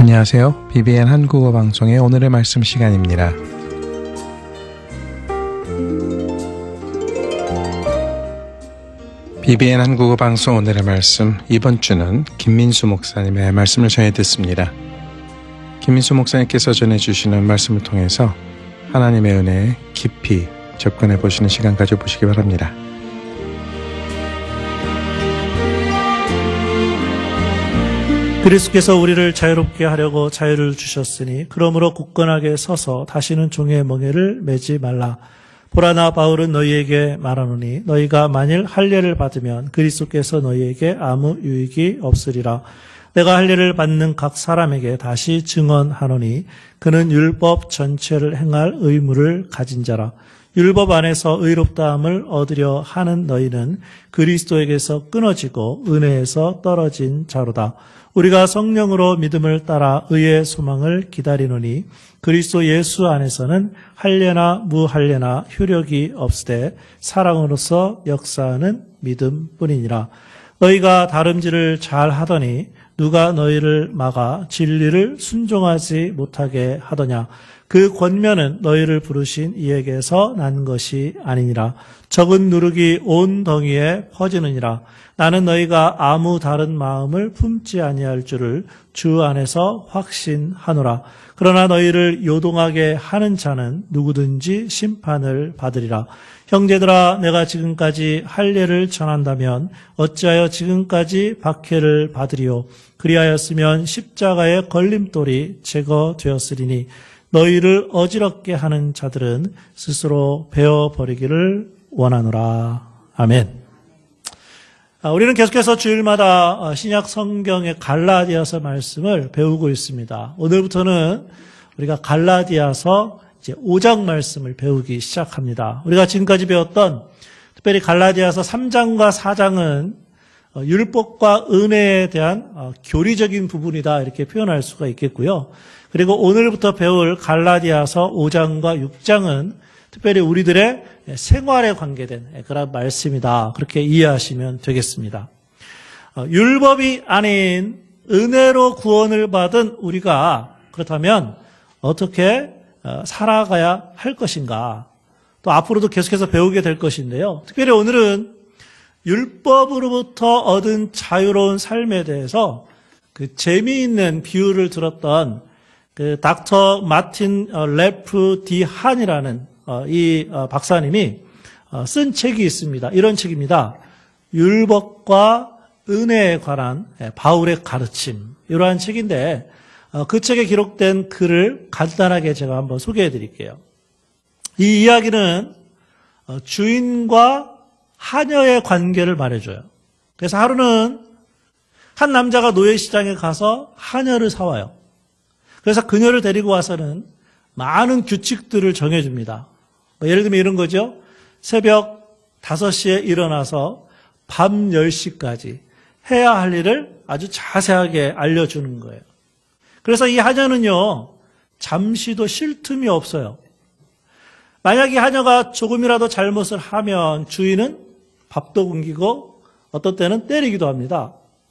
안녕하세요. BBN 한국어 방송의 오늘의 말씀 시간입니다. BBN 한국어 방송 오늘의 말씀, 이번 주는 김민수 목사님의 말씀을 전해 듣습니다. 김민수 목사님께서 전해주시는 말씀을 통해서 하나님의 은혜에 깊이 접근해 보시는 시간 가져보시기 바랍니다. 그리스도께서 우리를 자유롭게 하려고 자유를 주셨으니 그러므로 굳건하게 서서 다시는 종의 멍에를 매지 말라. 보라, 나 바울은 너희에게 말하노니 너희가 만일 할례를 받으면 그리스도께서 너희에게 아무 유익이 없으리라. 내가 할례를 받는 각 사람에게 다시 증언하노니 그는 율법 전체를 행할 의무를 가진 자라. 율법 안에서 의롭다함을 얻으려 하는 너희는 그리스도에게서 끊어지고 은혜에서 떨어진 자로다. 우리가 성령으로 믿음을 따라 의의 소망을 기다리노니 그리스도 예수 안에서는 할례나 무할례나 효력이 없으되 사랑으로서 역사하는 믿음뿐이니라. 너희가 다름질을 잘 하더니 누가 너희를 막아 진리를 순종하지 못하게 하더냐. 그 권면은 너희를 부르신 이에게서 난 것이 아니니라. 적은 누룩이 온 덩이에 퍼지느니라. 나는 너희가 아무 다른 마음을 품지 아니할 줄을 주 안에서 확신하노라. 그러나 너희를 요동하게 하는 자는 누구든지 심판을 받으리라. 형제들아, 내가 지금까지 할례를 전한다면 어찌하여 지금까지 박해를 받으리요. 그리하였으면 십자가의 걸림돌이 제거되었으리니 너희를 어지럽게 하는 자들은 스스로 베어버리기를 원하노라. 아멘. 우리는 계속해서 주일마다 신약 성경의 갈라디아서 말씀을 배우고 있습니다. 오늘부터는 우리가 갈라디아서 이제 5장 말씀을 배우기 시작합니다. 우리가 지금까지 배웠던 특별히 갈라디아서 3장과 4장은 율법과 은혜에 대한 교리적인 부분이다, 이렇게 표현할 수가 있겠고요. 그리고 오늘부터 배울 갈라디아서 5장과 6장은 특별히 우리들의 생활에 관계된 그런 말씀이다, 그렇게 이해하시면 되겠습니다. 율법이 아닌 은혜로 구원을 받은 우리가 그렇다면 어떻게 살아가야 할 것인가, 또 앞으로도 계속해서 배우게 될 것인데요. 특별히 오늘은 율법으로부터 얻은 자유로운 삶에 대해서 그 재미있는 비유를 들었던 그 닥터 마틴 레프 디 한이라는 이 박사님이 쓴 책이 있습니다. 이런 책입니다. 율법과 은혜에 관한 바울의 가르침, 이러한 책인데 그 책에 기록된 글을 간단하게 제가 한번 소개해 드릴게요. 이 이야기는 주인과 하녀의 관계를 말해줘요. 그래서 하루는 한 남자가 노예시장에 가서 하녀를 사와요. 그래서 그녀를 데리고 와서는 많은 규칙들을 정해줍니다. 예를 들면 이런 거죠. 새벽 5시에 일어나서 밤 10시까지 해야 할 일을 아주 자세하게 알려주는 거예요. 그래서 이 하녀는요, 잠시도 쉴 틈이 없어요. 만약 이 하녀가 조금이라도 잘못을 하면 주인은 밥도 굶기고 어떤 때는 때리기도 합니다.